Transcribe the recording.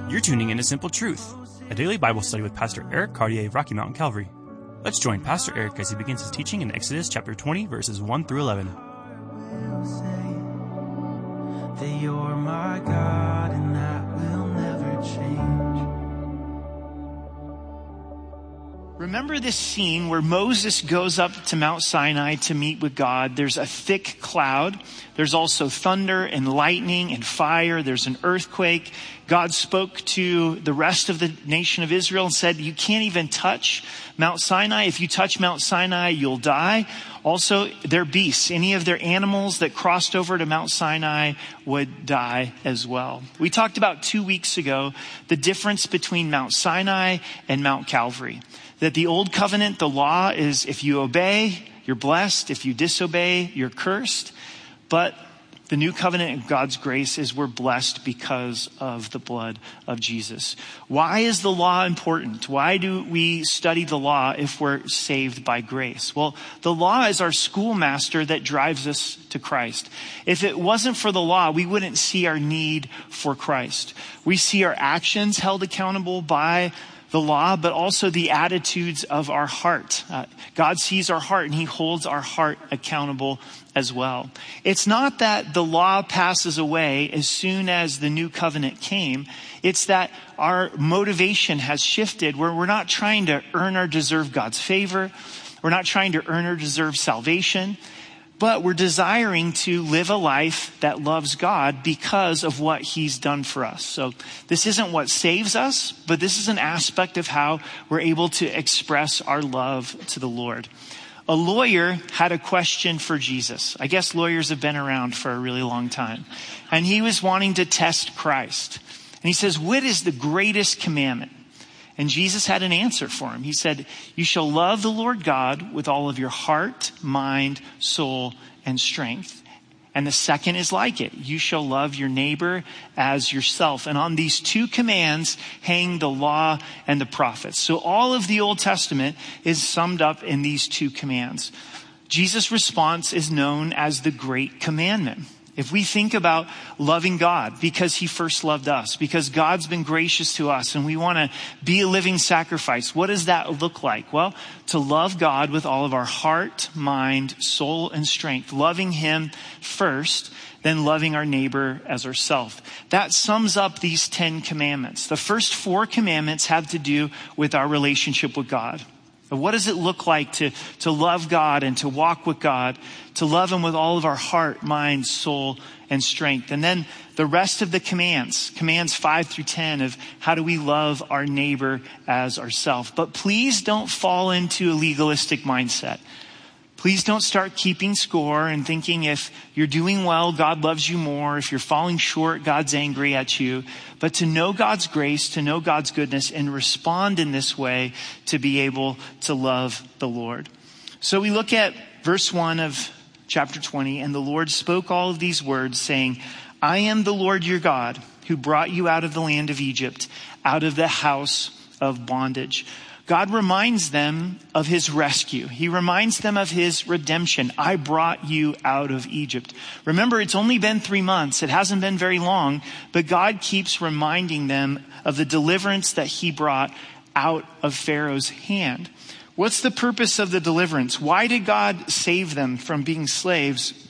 You're tuning in to Simple Truth, a daily Bible study with Pastor Eric Cartier of Rocky Mountain Calvary. Let's join Pastor Eric as he begins his teaching in Exodus chapter 20, verses 1 through 11. That you're my God and that will never change. Remember this scene where Moses goes up to Mount Sinai to meet with God. There's a thick cloud. There's also thunder and lightning and fire. There's an earthquake. God spoke to the rest of the nation of Israel and said, you can't even touch Mount Sinai. If you touch Mount Sinai, you'll die. Also, their beasts, any of their animals that crossed over to Mount Sinai would die as well. We talked about 2 weeks ago the difference between Mount Sinai and Mount Calvary. That the old covenant, the law is if you obey, you're blessed. If you disobey, you're cursed. But the new covenant of God's grace is we're blessed because of the blood of Jesus. Why is the law important? Why do we study the law if we're saved by grace? Well, the law is our schoolmaster that drives us to Christ. If it wasn't for the law, we wouldn't see our need for Christ. We see our actions held accountable by the law, but also the attitudes of our heart. God sees our heart and he holds our heart accountable as well. It's not that the law passes away as soon as the new covenant came. It's that our motivation has shifted where we're not trying to earn or deserve God's favor. We're not trying to earn or deserve salvation. But we're desiring to live a life that loves God because of what he's done for us. So this isn't what saves us, but this is an aspect of how we're able to express our love to the Lord. A lawyer had a question for Jesus. I guess lawyers have been around for a really long time. And he was wanting to test Christ. And he says, what is the greatest commandment? And Jesus had an answer for him. He said, you shall love the Lord God with all of your heart, mind, soul, and strength. And the second is like it. You shall love your neighbor as yourself. And on these two commands hang the law and the prophets. So all of the Old Testament is summed up in these two commands. Jesus' response is known as the Great Commandment. If we think about loving God because he first loved us, because God's been gracious to us and we want to be a living sacrifice, what does that look like? Well, to love God with all of our heart, mind, soul, and strength, loving him first, then loving our neighbor as ourselves. That sums up these 10 commandments. The first 4 commandments have to do with our relationship with God. But what does it look like to love God and to walk with God, to love him with all of our heart, mind, soul, and strength? And then the rest of the commands 5 through 10 of how do we love our neighbor as ourselves. But please don't fall into a legalistic mindset. Please don't start keeping score and thinking if you're doing well, God loves you more. If you're falling short, God's angry at you. But to know God's grace, to know God's goodness, and respond in this way to be able to love the Lord. So we look at verse 1 of chapter 20, and the Lord spoke all of these words, saying, I am the Lord your God, who brought you out of the land of Egypt, out of the house of bondage. God reminds them of his rescue. He reminds them of his redemption. I brought you out of Egypt. Remember, it's only been 3 months. It hasn't been very long, but God keeps reminding them of the deliverance that he brought out of Pharaoh's hand. What's the purpose of the deliverance? Why did God save them from being slaves